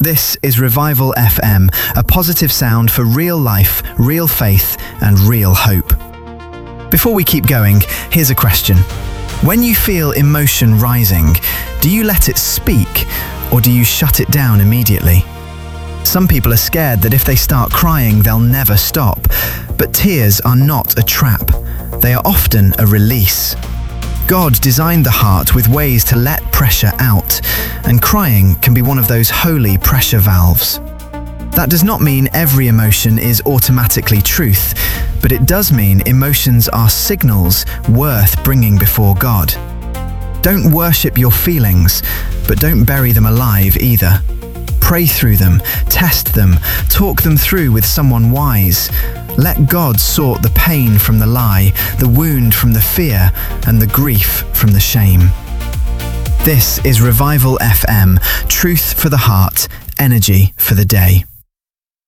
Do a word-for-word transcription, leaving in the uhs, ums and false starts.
This is Revival F M, a positive sound for real life, real faith, and real hope. Before we keep going, here's a question. When you feel emotion rising, do you let it speak, or do you shut it down immediately? Some people are scared that if they start crying, they'll never stop. But tears are not a trap. They are often a release. God designed the heart with ways to let pressure out, and crying can be one of those holy pressure valves. That does not mean every emotion is automatically truth, but it does mean emotions are signals worth bringing before God. Don't worship your feelings, but don't bury them alive either. Pray through them, test them, talk them through with someone wise. Let God sort the pain from the lie, the wound from the fear, and the grief from the shame. This is Revival F M, truth for the heart, energy for the day.